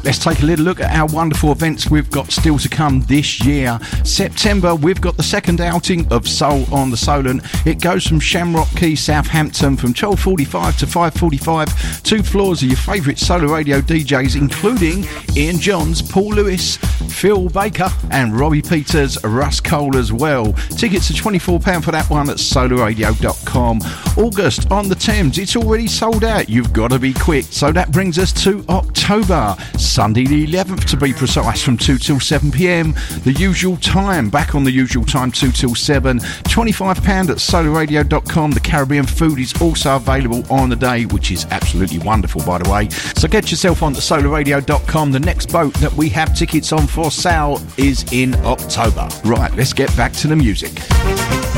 let's take a little look at our wonderful events we've got still to come this year. September, we've got the second outing of Soul on the Solent. It goes from Shamrock Key, Southampton, from 12:45 to 5:45. 2 floors of your favourite Solar Radio DJs, including Ian Johns, Paul Lewis, Phil Baker and Robbie Peters, Russ Cole as well. Tickets are £24 for that one at solarradio.com. August on the Thames, it's already sold out. You've got to be quick. So that brings us to October, Sunday the 11th to be precise, from 2 till 7 p.m. The usual time, back on the usual time, 2 till 7. £25 at solarradio.com. The Caribbean food is also available on the day, which is absolutely wonderful, by the way. So get yourself onto solarradio.com. The next boat that we have tickets on for sale is in October. Right, let's get back to the music.